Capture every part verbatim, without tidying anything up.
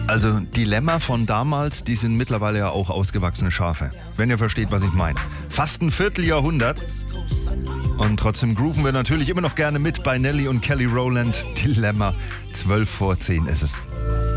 Also Dilemma von damals, die sind mittlerweile ja auch ausgewachsene Schafe. Wenn ihr versteht, was ich meine. Fast ein Vierteljahrhundert. Und trotzdem grooven wir natürlich immer noch gerne mit bei Nelly und Kelly Rowland. Dilemma, zwölf vor zehn ist es.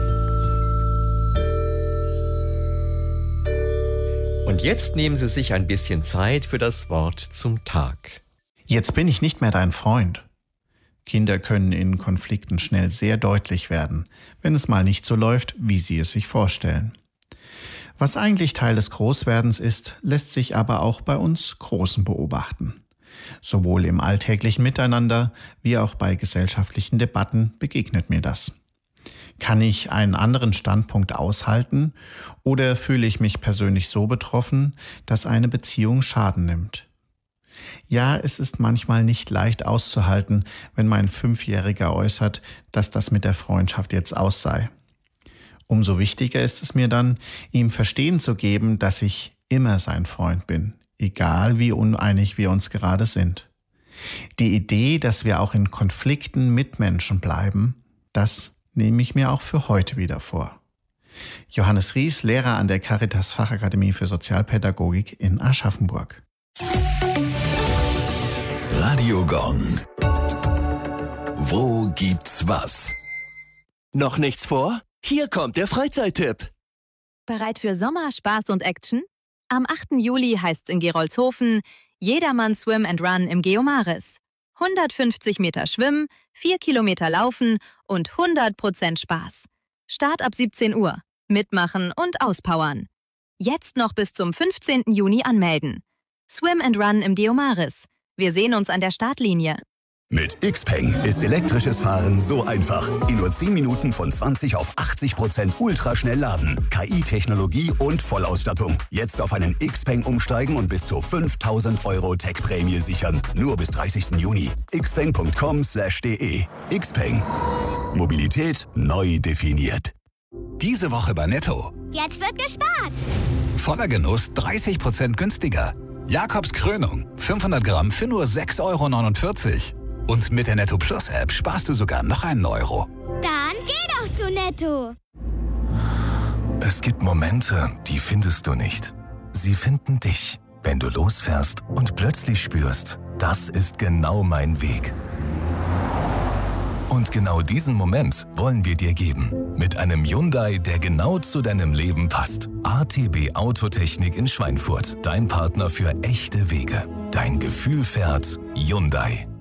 Und jetzt nehmen Sie sich ein bisschen Zeit für das Wort zum Tag. Jetzt bin ich nicht mehr dein Freund. Kinder können in Konflikten schnell sehr deutlich werden, wenn es mal nicht so läuft, wie sie es sich vorstellen. Was eigentlich Teil des Großwerdens ist, lässt sich aber auch bei uns Großen beobachten. Sowohl im alltäglichen Miteinander wie auch bei gesellschaftlichen Debatten begegnet mir das. Kann ich einen anderen Standpunkt aushalten oder fühle ich mich persönlich so betroffen, dass eine Beziehung Schaden nimmt? Ja, es ist manchmal nicht leicht auszuhalten, wenn mein Fünfjähriger äußert, dass das mit der Freundschaft jetzt aus sei. Umso wichtiger ist es mir dann, ihm verstehen zu geben, dass ich immer sein Freund bin, egal wie uneinig wir uns gerade sind. Die Idee, dass wir auch in Konflikten Mitmenschen bleiben, das nehme ich mir auch für heute wieder vor. Johannes Ries, Lehrer an der Caritas Fachakademie für Sozialpädagogik in Aschaffenburg. Radio Gong. Wo gibt's was? Noch nichts vor? Hier kommt der Freizeittipp. Bereit für Sommer, Spaß und Action? Am achten Juli heißt's in Gerolzhofen Jedermann Swim and Run im Geomaris. hundertfünfzig Meter Schwimmen, vier Kilometer Laufen und hundert Prozent Spaß. Start ab siebzehn Uhr. Mitmachen und auspowern. Jetzt noch bis zum fünfzehnten Juni anmelden. Swim and Run im Geomaris. Wir sehen uns an der Startlinie. Mit Xpeng ist elektrisches Fahren so einfach. In nur zehn Minuten von zwanzig auf achtzig Prozent ultraschnell laden. K I-Technologie und Vollausstattung. Jetzt auf einen Xpeng umsteigen und bis zu fünftausend Euro Tech-Prämie sichern. Nur bis dreißigsten Juni. xpeng punkt com slash de. Xpeng. Mobilität neu definiert. Diese Woche bei Netto. Jetzt wird gespart. Voller Genuss dreißig Prozent günstiger. Jakobs Krönung. fünfhundert Gramm für nur sechs Euro neunundvierzig. Und mit der Netto Plus App sparst du sogar noch einen Euro. Dann geh doch zu Netto. Es gibt Momente, die findest du nicht. Sie finden dich, wenn du losfährst und plötzlich spürst, das ist genau mein Weg. Und genau diesen Moment wollen wir dir geben. Mit einem Hyundai, der genau zu deinem Leben passt. A T B Autotechnik in Schweinfurt. Dein Partner für echte Wege. Dein Gefühl fährt Hyundai.